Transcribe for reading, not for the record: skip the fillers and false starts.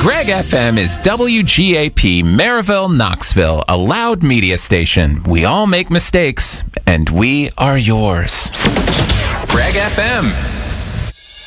Greg FM is WGAP Maryville, Knoxville, a loud media station. We all make mistakes, and we are yours. Greg FM.